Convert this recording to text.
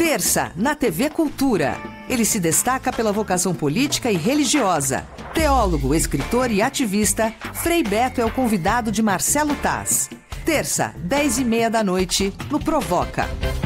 Terça, na TV Cultura. Ele se destaca pela vocação política e religiosa. Teólogo, escritor e ativista, Frei Beto é o convidado de Marcelo Taz. Terça, 10h30 da noite, no Provoca.